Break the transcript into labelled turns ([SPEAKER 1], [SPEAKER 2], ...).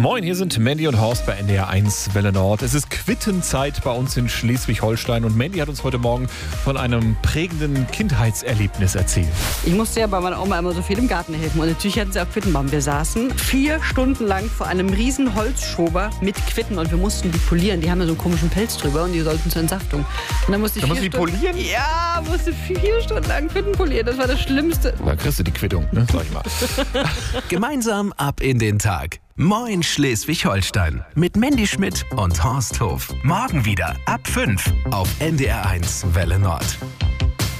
[SPEAKER 1] Moin, hier sind Mandy und Horst bei NDR 1 Welle Nord. Es ist Quittenzeit bei uns in Schleswig-Holstein und Mandy hat uns heute Morgen von einem prägenden Kindheitserlebnis erzählt.
[SPEAKER 2] Ich musste ja bei meiner Oma immer so viel im Garten helfen und natürlich hatten sie auch Quittenbaum. Wir saßen 4 Stunden lang vor einem riesen Holzschober mit Quitten und wir mussten die polieren. Die haben ja so einen komischen Pelz drüber und die sollten zur Entsaftung. Und dann musste ich
[SPEAKER 1] die polieren?
[SPEAKER 2] Ja, musste 4 Stunden lang Quitten polieren. Das war das Schlimmste.
[SPEAKER 1] Da kriegst du die Quittung, ne? Sag ich mal.
[SPEAKER 3] Gemeinsam ab in den Tag. Moin Schleswig-Holstein mit Mandy Schmidt und Horst Hof. Morgen wieder ab 5 auf NDR 1 Welle Nord.